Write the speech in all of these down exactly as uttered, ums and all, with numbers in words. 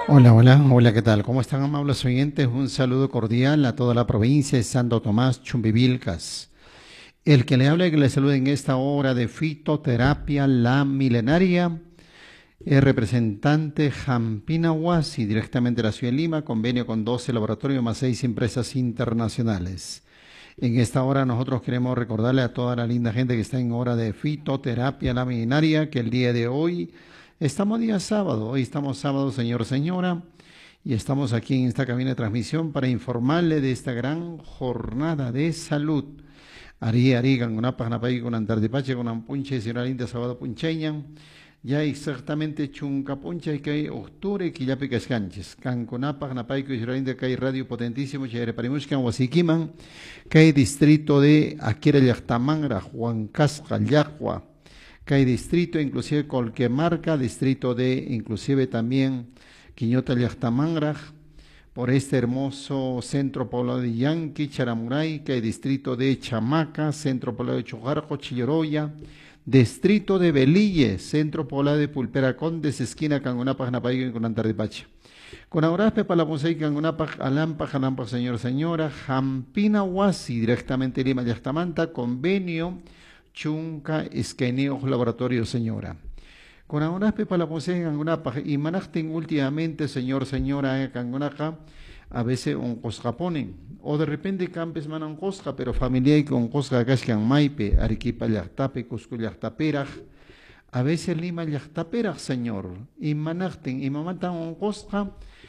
Hola, hola, hola, ¿qué tal? ¿Cómo están, amables oyentes? Un saludo cordial a toda la provincia de Santo Tomás, Chumbivilcas. El que le habla y que le salude en esta hora de fitoterapia la milenaria, es representante Jampina Huasi, directamente de la ciudad de Lima, convenio con doce laboratorios más seis empresas internacionales. En esta hora nosotros queremos recordarle a toda la linda gente que está en hora de fitoterapia la milenaria que el día de hoy estamos día sábado, hoy estamos sábado, señor, señora, y estamos aquí en esta cabina de transmisión para informarle de esta gran jornada de salud. Ari, ari, gangunapa, ganapay, con antardipache, con ampunche, señora linda, sábado puncheñan. Ya exactamente chuncapuncha y que hay octubre que ya picas canches. Canconapa, ganapay, que hay radio potentísimo, chere parimuscan, huasiquiman, que hay distrito de Aquera Yachtamangra, Huancasca, Yaqua. Que hay distrito, inclusive Colquemarca, distrito de, inclusive también Quiñota Llactamangraj, por este hermoso centro poblado de Yanqui, Charamuray, que hay distrito de Chamaca, centro poblado de Chojarco, Chilloroya, distrito de Belille, centro poblado de Pulpera Condes, esquina Cangunapa, Janapayo y Conantardipacha. Con Auraspe, Palaponsay, Cangunapa, Alampa, Jalampa, señor, señora, Jampina Huasi, directamente Lima, Yachtamanta, convenio Chunca, Esqueneo, Laboratorio, señora. Con ahora para la posee Cangunapa y manajten últimamente, señor, señora, Cangunaca, a veces un cosca ponen, o de repente campes manan cosca, pero familia y con cosca cascan maipe, Arequipa yachtape, Cusco yachtaperaj, a veces Lima yachtaperaj, señor, y manajten y mamatan un cosca,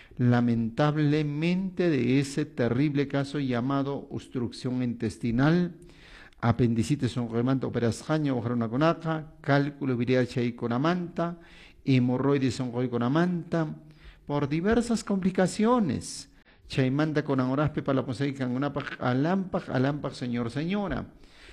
lamentablemente de ese terrible caso llamado obstrucción intestinal, apendicitis oncoimanta operasjaño ojarunaconaca, cálculo biliar chaiconamanta, hemorroides oncoiconamanta, por diversas complicaciones. Chaimanta con angoraspe para la poseica angonapaj alampaj, alampaj, señor, señora.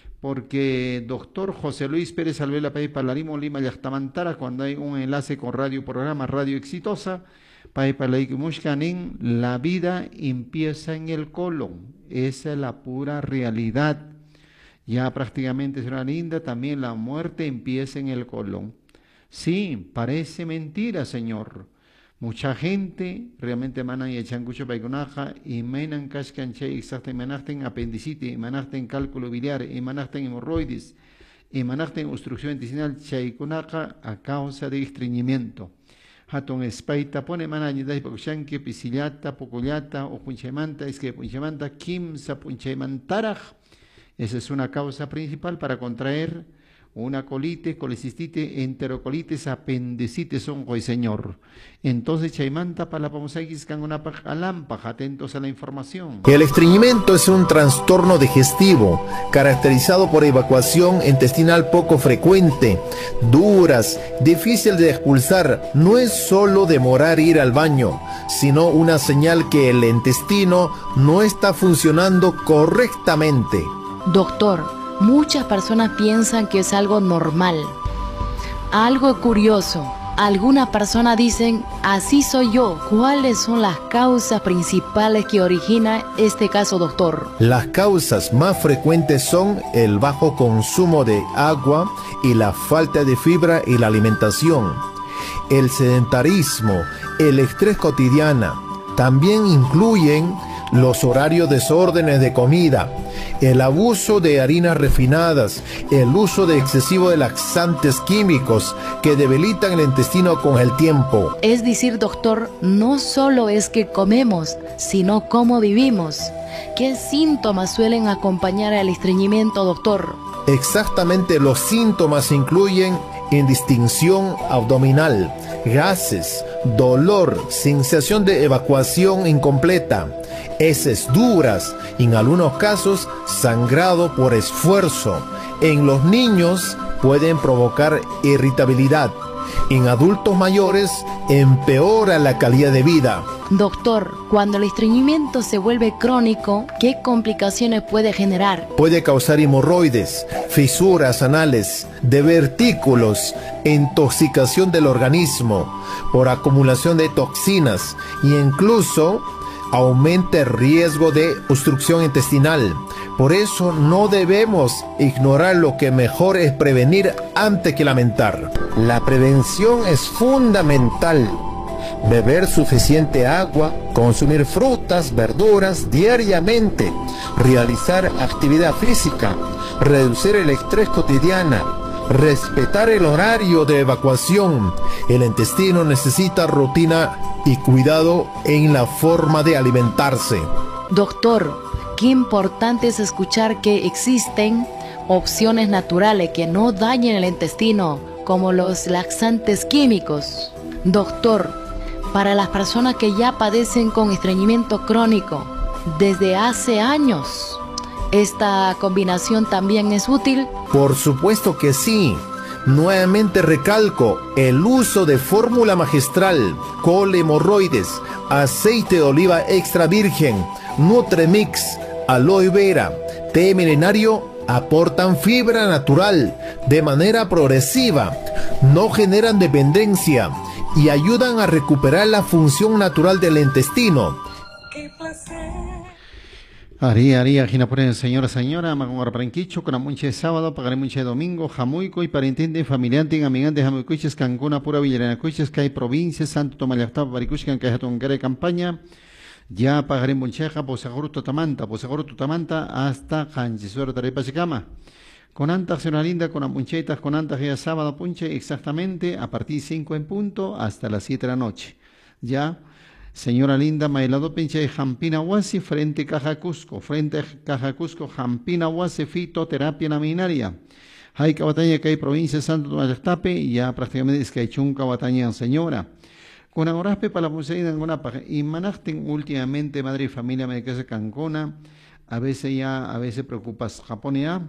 Porque doctor José Luis Pérez Alvela Pay Palarimo Lima Yachtamantara, cuando hay un enlace con radio programa Radio Exitosa, Pay Palaikimushkanin, la vida empieza en el colon. Esa es la pura realidad. Ya prácticamente, señora linda, también la muerte empieza en el colon. Sí, parece mentira, señor. Mucha gente realmente manan y echan cucho paiconaja y menan cascanche exacta y manajten apendicitis, y manajten cálculo biliar, y manajten hemorroides, y manajten obstrucción intestinal chaiconaja a causa de estreñimiento. Hatton espaita pone manayida y pokushanque, pisillata, pocullata o punchemanta, es que punchemanta, kimsa punchemantaraj. Esa es una causa principal para contraer una colitis, colecistite, enterocolitis, apendicitis, oncoy, señor. Entonces, chaimanta para la pomosaikis cangonapaj alampaj, atentos a la información. El estreñimiento es un trastorno digestivo caracterizado por evacuación intestinal poco frecuente, duras, difícil de expulsar. No es solo demorar ir al baño, sino una señal que el intestino no está funcionando correctamente. Doctor, muchas personas piensan que es algo normal, algo curioso. Algunas personas dicen, así soy yo. ¿Cuáles son las causas principales que originan este caso, doctor? Las causas más frecuentes son el bajo consumo de agua y la falta de fibra y la alimentación, el sedentarismo, el estrés cotidiano. También incluyen los horarios desórdenes de comida, el abuso de harinas refinadas, el uso de excesivo de laxantes químicos que debilitan el intestino con el tiempo. Es decir, doctor, no solo es que comemos, sino cómo vivimos. ¿Qué síntomas suelen acompañar al estreñimiento, doctor? Exactamente, los síntomas incluyen indistinción abdominal, gases, dolor, sensación de evacuación incompleta, heces duras, en algunos casos sangrado por esfuerzo. En los niños pueden provocar irritabilidad. En adultos mayores empeora la calidad de vida. Doctor, cuando el estreñimiento se vuelve crónico, ¿qué complicaciones puede generar? Puede causar hemorroides, fisuras anales, divertículos, intoxicación del organismo por acumulación de toxinas e incluso aumenta el riesgo de obstrucción intestinal. Por eso no debemos ignorar lo que mejor es prevenir antes que lamentar. La prevención es fundamental. beber suficiente agua, consumir frutas, verduras diariamente, realizar actividad física, reducir el estrés cotidiano, respetar el horario de evacuación. El intestino necesita rutina y cuidado en la forma de alimentarse. Doctor, qué importante es escuchar que existen opciones naturales que no dañen el intestino, como los laxantes químicos. Doctor, para las personas que ya padecen con estreñimiento crónico desde hace años, ¿esta combinación también es útil? Por supuesto que sí. Nuevamente recalco el uso de fórmula magistral, col hemorroides, aceite de oliva extra virgen, Nutremix, aloe vera, té milenario aportan fibra natural de manera progresiva, no generan dependencia y ayudan a recuperar la función natural del intestino. ¡Qué placer! Aría, aría, Ginapure, señora, señora, Magongar Branquicho, con Amunche sábado, pagaré Munche domingo, Jamuico y parentente, familiante, amigante, Jamuicuches, Cancuna, Pura Villaracuches, que hay provincia, Santo Tomayactaba, Baricuchcan, que hay Hatongare campaña, ya pagaré Muncheja, Poseguro Totamanta, Poseguro Totamanta, hasta Janchisuero Tarepachicama. Con antas una linda, con amunchetas, con antas ya sábado, punche, exactamente, a partir de cinco en punto, hasta las siete de la noche. Ya. Señora linda, Mailado Pinche Jampina Huasi, frente Caja Cusco, frente Caja Cusco, Jampina Huasi, fitoterapia laminaria. Hay cabatanya que hay provincia Santo Tomás Tape, ya prácticamente es que hay chunca batalla señora. Con agoraspe para la museína en una paja, y manachten últimamente madre y familia me que se cancona, a veces ya, a veces preocupas Japonia.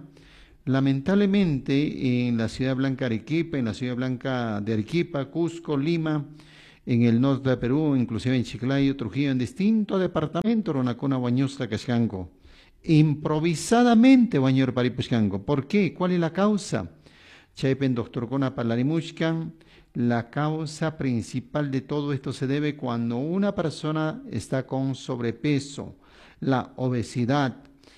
Lamentablemente en la ciudad blanca de Arequipa, en la ciudad blanca de Arequipa, Cusco, Lima, en el norte de Perú, inclusive en Chiclayo, Trujillo, en distintos departamentos, Ronacona, Bañusta, Cascanco, improvisadamente Bañor Paripuscanco. ¿Por qué? ¿Cuál es la causa? Chaipen doctor Cona Palarimuchcan, la causa principal de todo esto se debe cuando una persona está con sobrepeso, la obesidad,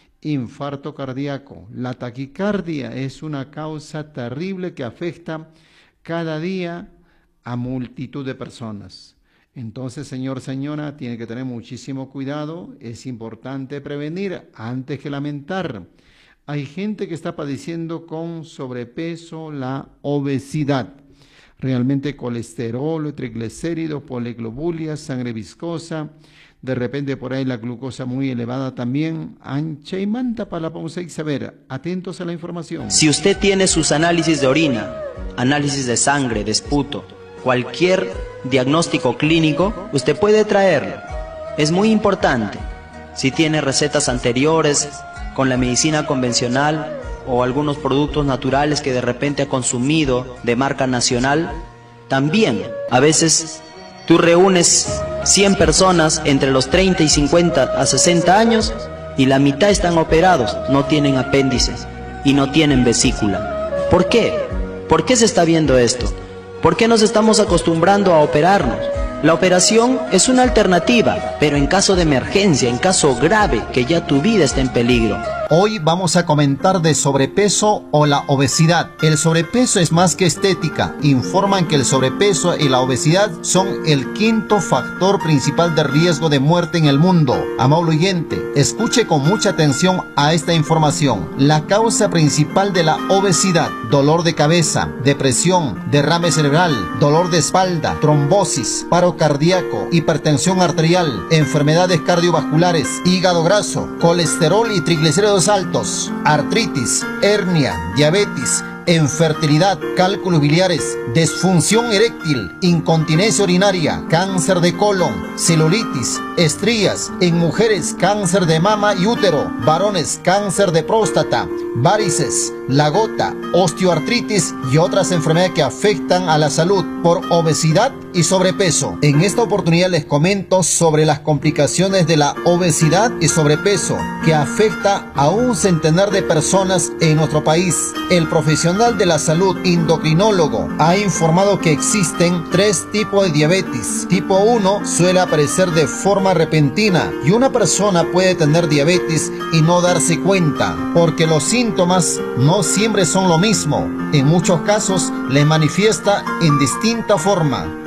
infarto cardíaco, la taquicardia es una causa terrible que afecta cada día a multitud de personas. Entonces, señor, señora, tiene que tener muchísimo cuidado. Es importante prevenir antes que lamentar. Hay gente que está padeciendo con sobrepeso, la obesidad. Realmente colesterol, triglicéridos, poliglobulia, sangre viscosa. De repente por ahí la glucosa muy elevada también. Ancha y manta para la pausa y saber. Atentos a la información. Si usted tiene sus análisis de orina, análisis de sangre, de esputo, cualquier diagnóstico clínico, usted puede traerlo. Es muy importante. Si tiene recetas anteriores con la medicina convencional o algunos productos naturales que de repente ha consumido de marca nacional, también a veces tú reúnes cien personas entre los treinta y cincuenta a sesenta años y la mitad están operados, no tienen apéndices y no tienen vesícula. ¿Por qué? ¿Por qué se está viendo esto? ¿Por qué nos estamos acostumbrando a operarnos? La operación es una alternativa, pero en caso de emergencia, en caso grave, que ya tu vida está en peligro. Hoy vamos a comentar de sobrepeso o la obesidad. El sobrepeso es más que estética. Informan que el sobrepeso y la obesidad son el quinto factor principal de riesgo de muerte en el mundo. Amable oyente, escuche con mucha atención a esta información. La causa principal de la obesidad: dolor de cabeza, depresión, derrame cerebral, dolor de espalda, trombosis, paro cardíaco, hipertensión arterial, enfermedades cardiovasculares, hígado graso, colesterol y triglicéridos altos, artritis, hernia, diabetes, infertilidad, cálculos biliares, disfunción eréctil, incontinencia urinaria, cáncer de colon, celulitis, estrías, en mujeres cáncer de mama y útero, varones cáncer de próstata, varices, la gota, osteoartritis y otras enfermedades que afectan a la salud por obesidad y sobrepeso. En esta oportunidad les comento sobre las complicaciones de la obesidad y sobrepeso que afecta a un centenar de personas en nuestro país. El profesional de la salud, endocrinólogo, ha informado que existen tres tipos de diabetes. Tipo uno suele aparecer de forma repentina y una persona puede tener diabetes y no darse cuenta, porque los síntomas no siempre son lo mismo. En muchos casos les manifiesta en distinta forma.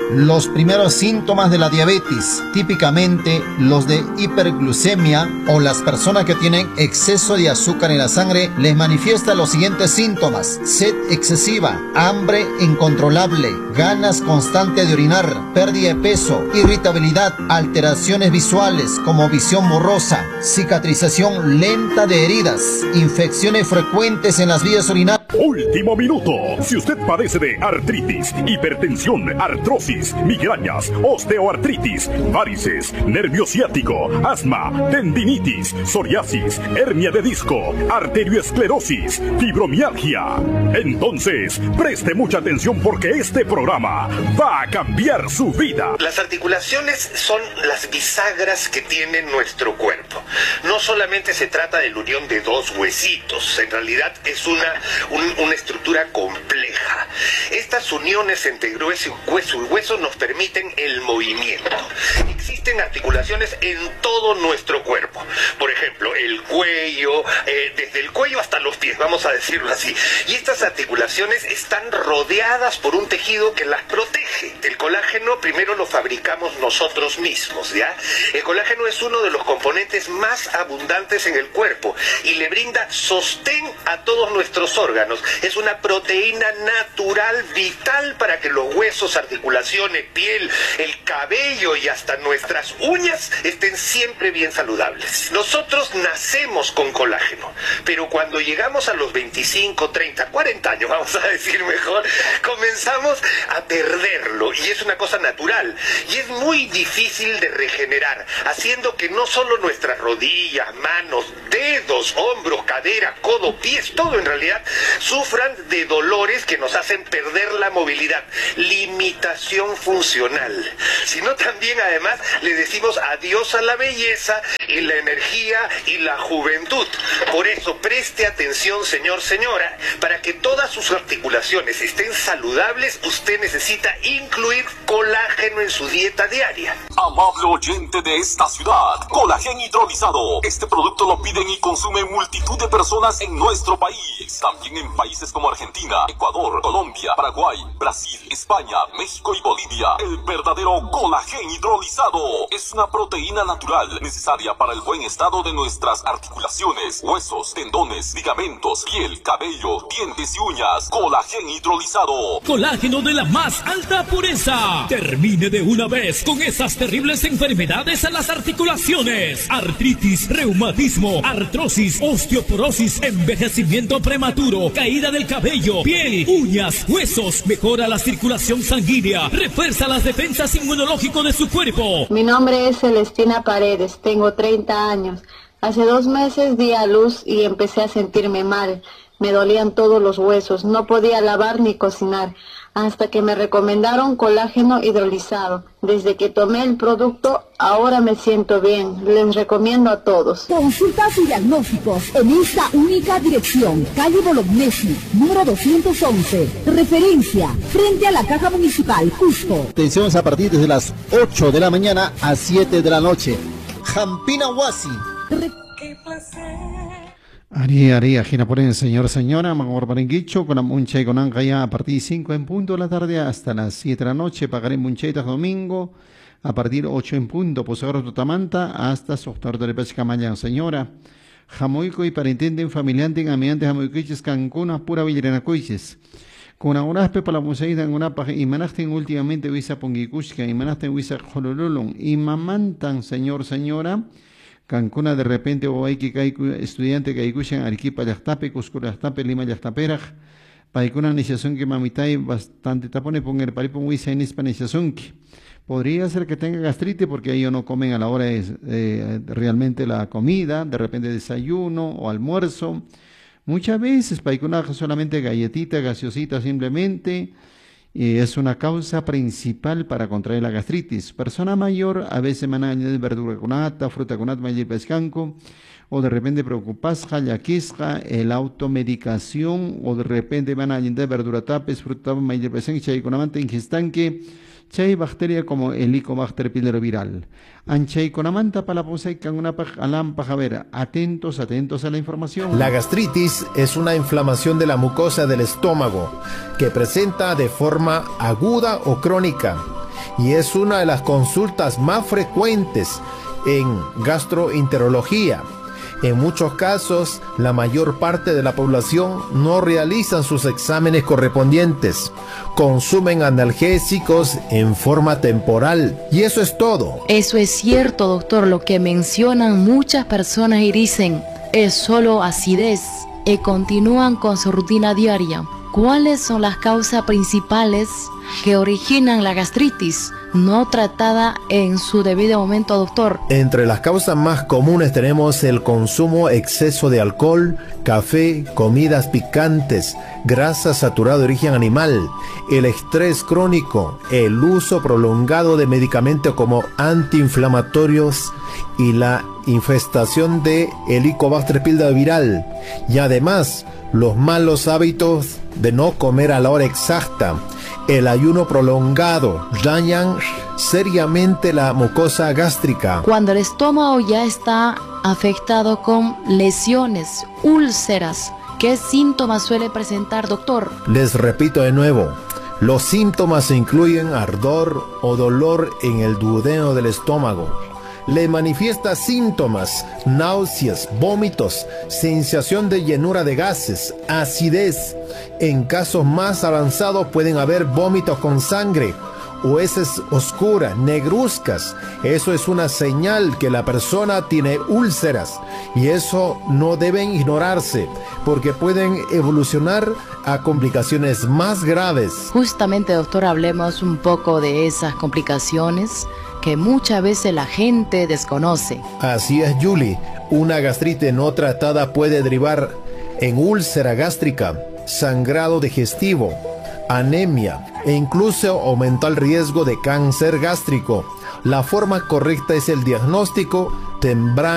Los primeros síntomas de la diabetes, típicamente los de hiperglucemia o las personas que tienen exceso de azúcar en la sangre, les manifiestan los siguientes síntomas: sed excesiva, hambre incontrolable, ganas constantes de orinar, pérdida de peso, irritabilidad, alteraciones visuales como visión borrosa, cicatrización lenta de heridas, infecciones frecuentes en las vías urinarias. Último minuto. Si usted padece de artritis, hipertensión, artrosis, migrañas, osteoartritis, varices, nervio ciático, asma, tendinitis, psoriasis, hernia de disco, arterioesclerosis, fibromialgia, entonces preste mucha atención porque este programa va a cambiar su vida. Las articulaciones son las bisagras que tiene nuestro cuerpo. No solamente se trata de la unión de dos huesitos, en realidad es una, un, una estructura compleja. Estas uniones entre hueso y hueso, y hueso nos permiten el movimiento. Existen articulaciones en todo nuestro cuerpo. Por ejemplo, el cuello, eh, desde el cuello hasta los pies, vamos a decirlo así. Y estas articulaciones están rodeadas por un tejido que las protege. El colágeno primero lo fabricamos nosotros mismos, ¿ya? El colágeno es uno de los componentes más abundantes en el cuerpo y le brinda sostén a todos nuestros órganos. Es una proteína natural vital para que los huesos, articulaciones, piel, el cabello y hasta nuestras uñas estén siempre bien saludables. Nosotros nacemos con colágeno, pero cuando llegamos a los veinticinco, treinta, cuarenta años, vamos a decir mejor, comenzamos a perderlo y es una cosa natural y es muy difícil de regenerar, haciendo que no solo nuestras rodillas, manos, dedos, hombros, cadera, codo, pies, todo en realidad sufran de dolores que nos hacen perder la movilidad, limitación funcional, sino también además le decimos adiós a la belleza y la energía y la juventud. Por eso preste atención, señor, señora, para que todas sus articulaciones estén saludables, usted necesita incluir colágeno en su dieta diaria. Amable oyente de esta ciudad, colágeno hidrolizado. Este producto lo piden y consumen multitud de personas en nuestro país. También en países como Argentina, Ecuador, Colombia, Paraguay, Brasil, España, México y Bolivia. El verdadero colágeno hidrolizado es una proteína natural necesaria para el buen estado de nuestras articulaciones, huesos, tendones, ligamentos, piel, cabello, dientes y uñas. Colágeno hidrolizado. Colágeno de la más alta pureza. Termine de una vez con esas terribles enfermedades a las articulaciones: artritis, reumatismo, artrosis, osteoporosis, envejecimiento prematuro, caída del cabello, piel, uñas, huesos. Mejora la circulación sanguínea, refuerza las defensas inmunológicas de su cuerpo. Mi nombre es Celestina Paredes, tengo treinta años. Hace dos meses di a luz y empecé a sentirme mal. Me dolían todos los huesos, no podía lavar ni cocinar, hasta que me recomendaron colágeno hidrolizado. Desde que tomé el producto, ahora me siento bien. Les recomiendo a todos. Consultas y diagnósticos en esta única dirección. Calle Bolognesi, número doscientos once. Referencia, frente a la Caja Municipal, Cusco. Atención, a partir de las ocho de la mañana a siete de la noche. Jampina Huasi. ¡Qué placer! Ari, Ari, Ajina por el señor, señora, Magor Barenguicho, con la muncha y con Ancaya a partir de cinco en punto de la tarde hasta las siete de la noche, pagaré munchetas domingo, a partir de ocho en punto, posegoro totamanta, hasta soctor de pesca mañana, señora. Jamoico y parentenden familiante en amiante jamoiquiches Cancún, pura villanacuiches. Con algunas pepa la museida en una paja, y manasten últimamente visa ponguicushka, y manasten visa jololulun, y mamantan, señor, señora. Cancún de repente o hay que caer estudiante que hay en Arequipa Yachtape, Cusco Yachtape, Lima Yachtaperaj, para que una iniciación que mamitay bastante tapone poner para ir con wisa en esta iniciación que podría ser que tenga gastritis porque ellos no comen a la hora de eh, realmente la comida, de repente desayuno o almuerzo. Muchas veces para que una solamente galletita, gaseosita simplemente. Y es una causa principal para contraer la gastritis. Persona mayor a veces van a añadir verdura con nata, fruta con nata, mayor pescanco, o de repente preocupasja, yaquisja, el automedicación, o de repente van a añadir verdura tapes, fruta mayor pescanco, chay con amante ingestanque, chay bacteria como helicobacter pylori viral. Anchay con amanta para la posa y can una alampa javera. Atentos, atentos a la información. La gastritis es una inflamación de la mucosa del estómago que presenta de forma aguda o crónica y es una de las consultas más frecuentes en gastroenterología. En muchos casos, la mayor parte de la población no realizan sus exámenes correspondientes, consumen analgésicos en forma temporal, y eso es todo. Eso es cierto, doctor, lo que mencionan muchas personas y dicen, es solo acidez, y continúan con su rutina diaria. ¿Cuáles son las causas principales que originan la gastritis no tratada en su debido momento, doctor? Entre las causas más comunes tenemos el consumo exceso de alcohol, café, comidas picantes, grasa saturada de origen animal, el estrés crónico, el uso prolongado de medicamentos como antiinflamatorios y la infestación de Helicobacter pylori viral, y además los malos hábitos de no comer a la hora exacta, el ayuno prolongado dañan seriamente la mucosa gástrica. Cuando el estómago ya está afectado con lesiones, úlceras, ¿qué síntomas suele presentar, doctor? Les repito de nuevo, los síntomas incluyen ardor o dolor en el duodeno del estómago. Le manifiesta síntomas, náuseas, vómitos, sensación de llenura de gases, acidez. En casos más avanzados pueden haber vómitos con sangre o heces oscuras, negruzcas. Eso es una señal que la persona tiene úlceras, y eso no deben ignorarse porque pueden evolucionar a complicaciones más graves. Justamente, doctor, hablemos un poco de esas complicaciones que muchas veces la gente desconoce. Así es, Julie. Una gastritis no tratada puede derivar en úlcera gástrica, sangrado digestivo, anemia e incluso aumenta el riesgo de cáncer gástrico. La forma correcta es el diagnóstico temprano